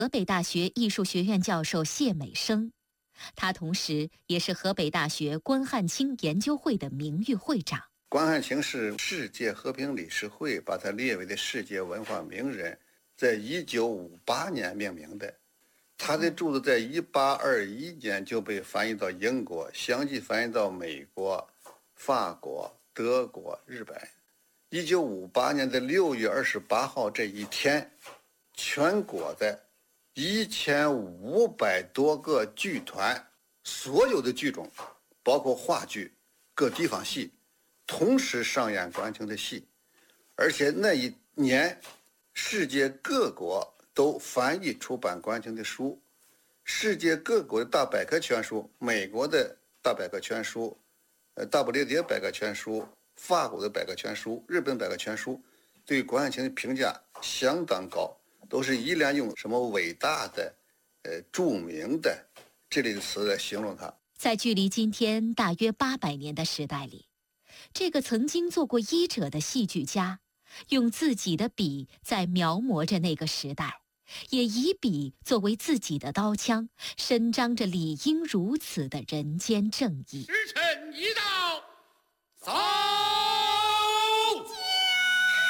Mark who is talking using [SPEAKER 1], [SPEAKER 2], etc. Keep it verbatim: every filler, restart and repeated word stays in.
[SPEAKER 1] 河北大学艺术学院教授谢美生，他同时也是河北大学关汉卿研究会的名誉会长。
[SPEAKER 2] 关汉卿是世界和平理事会把他列为的世界文化名人，在一九五八年命名的。他的著作在一八二一年就被翻译到英国，相继翻译到美国、法国、德国、日本。一九五八年的六月二十八号这一天，全国的一千五百多个剧团，所有的剧种，包括话剧、各地方戏，同时上演关汉卿的戏。而且那一年，世界各国都翻译出版关汉卿的书，世界各国的大百科全书，美国的大百科全书，呃，大不列颠百科全书，法国的百科全书，日本百科全书，对关汉卿的评价相当高，都是依然用什么伟大的、呃著名的这类的词来形容他。
[SPEAKER 1] 在距离今天大约八百年的时代里，这个曾经做过医者的戏剧家，用自己的笔在描摹着那个时代，也以笔作为自己的刀枪，伸张着理应如此的人间正义。
[SPEAKER 3] 时辰已到，走。